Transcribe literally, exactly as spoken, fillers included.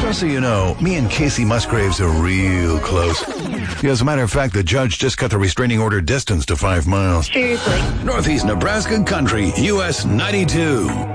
Just so you know, me and Casey Musgraves are real close. Yeah, as a matter of fact, the judge just cut the restraining order distance to five miles. Seriously. Northeast Nebraska Country, U S ninety-two.